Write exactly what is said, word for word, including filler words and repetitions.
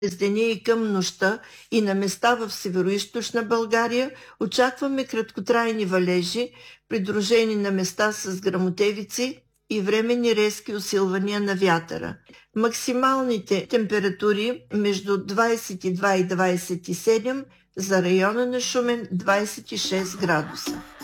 През деня и към нощта и на места в североизточна България очакваме краткотрайни валежи, придружени на места с гръмотевици и временни резки усилвания на вятъра. Максималните температури между двадесет и два и двадесет и седем, за района на Шумен двадесет и шест градуса.